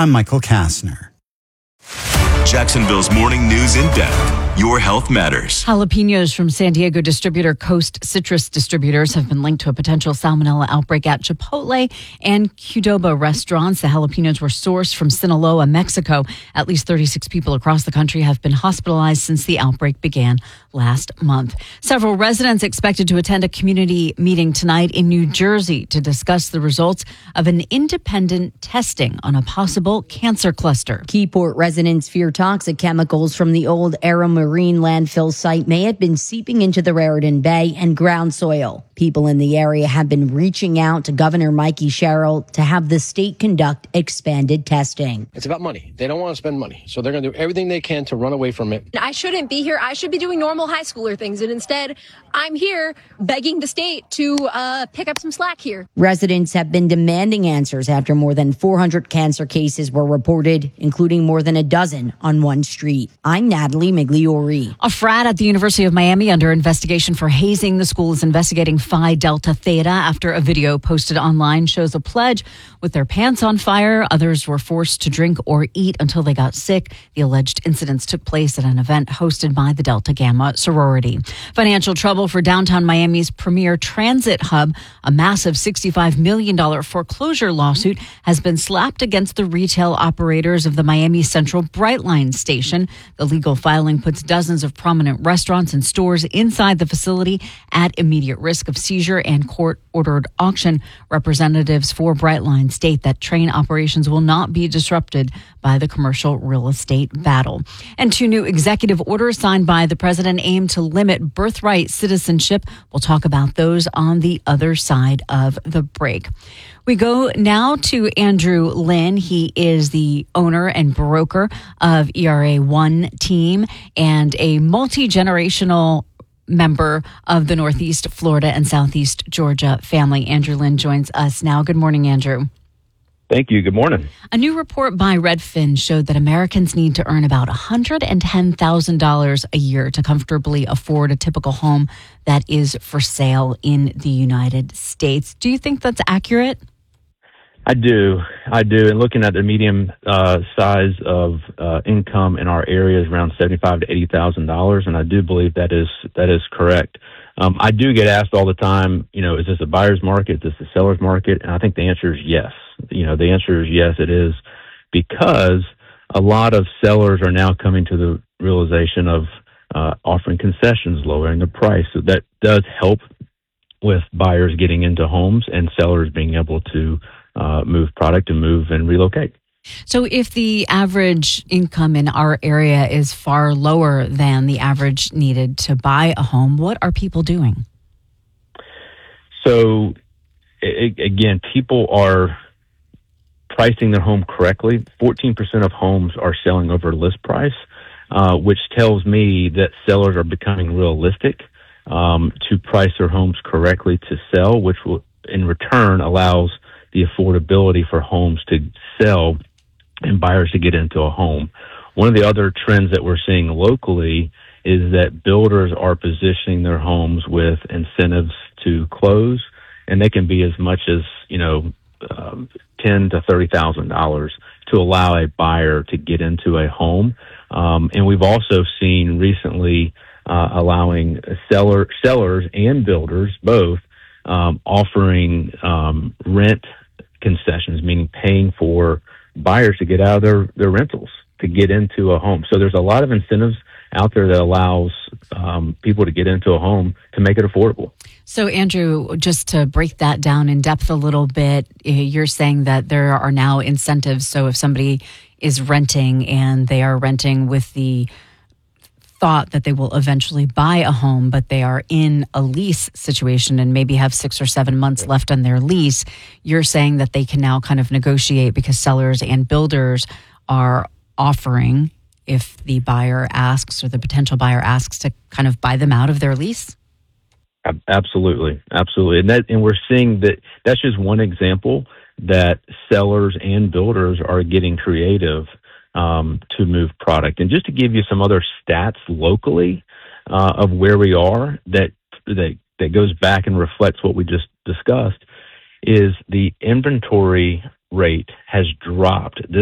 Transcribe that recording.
I'm Michael Kastner. Jacksonville's morning news in depth. Your health matters. Jalapenos from San Diego distributor Coast Citrus Distributors have been linked to a potential salmonella outbreak at Chipotle and Qdoba restaurants. The jalapenos were sourced from Sinaloa, Mexico. At least 36 people across the country have been hospitalized since the outbreak began last month. Several residents expected to attend a community meeting tonight in New Jersey to discuss the results of an independent testing on a possible cancer cluster. Keyport residents fear toxic chemicals from the old Aero Marine landfill site may have been seeping into the Raritan Bay and ground soil. People in the area have been reaching out to Governor Mikey Sherrill to have the state conduct expanded testing. It's about money. They don't want to spend money, so they're going to do everything they can to run away from it. I shouldn't be here. I should be doing normal high schooler things, and instead, I'm here begging the state to pick up some slack here. Residents have been demanding answers after more than 400 cancer cases were reported, including more than a dozen on one street. I'm Natalie Migliori. A frat at the University of Miami under investigation for hazing. The school is investigating Phi Delta Theta after a video posted online shows a pledge with their pants on fire. Others were forced to drink or eat until they got sick. The alleged incidents took place at an event hosted by the Delta Gamma sorority. Financial trouble for downtown Miami's premier transit hub. A massive $65 million foreclosure lawsuit has been slapped against the retail operators of the Miami Central Brightline station. The legal filing puts dozens of prominent restaurants and stores inside the facility at immediate risk of seizure and court-ordered auction. Representatives for Brightline state that train operations will not be disrupted by the commercial real estate battle. And two new executive orders signed by the president aim to limit birthright citizenship. We'll talk about those on the other side of the break. We go now to Andrew Lynn. He is the owner and broker of ERA One Team and a multi-generational member of the Northeast Florida and Southeast Georgia family. Andrew Lynn joins us now. Good morning, Andrew. Thank you. Good morning. A new report by Redfin showed that Americans need to earn about $110,000 a year to comfortably afford a typical home that is for sale in the United States. Do you think that's accurate? I do. And looking at the medium size of income in our area is around $75,000 to $80,000, and I do believe that is correct. I do get asked all the time, is this a buyer's market? Is this a seller's market? And I think the answer is yes. The answer is yes, it is, because a lot of sellers are now coming to the realization of offering concessions, lowering the price. So that does help with buyers getting into homes and sellers being able to move product and move and relocate. So if the average income in our area is far lower than the average needed to buy a home, what are people doing? So again, people are pricing their home correctly. 14% of homes are selling over list price, which tells me that sellers are becoming realistic to price their homes correctly to sell, which will in return allows the affordability for homes to sell and buyers to get into a home. One of the other trends that we're seeing locally is that builders are positioning their homes with incentives to close, and they can be as much as $10,000 to $30,000 to allow a buyer to get into a home. And we've also seen recently allowing sellers and builders both offering rent concessions, meaning paying for buyers to get out of their rentals to get into a home. So there's a lot of incentives out there that allows people to get into a home to make it affordable. So, Andrew, just to break that down in depth a little bit, you're saying that there are now incentives. So if somebody is renting and they are renting with the thought that they will eventually buy a home, but they are in a lease situation and maybe have 6 or 7 months left on their lease, you're saying that they can now kind of negotiate because sellers and builders are offering, if the buyer asks or the potential buyer asks, to kind of buy them out of their lease? Absolutely. And we're seeing that's just one example that sellers and builders are getting creative to move product. And just to give you some other stats locally of where we are that goes back and reflects what we just discussed, is the inventory rate has dropped. This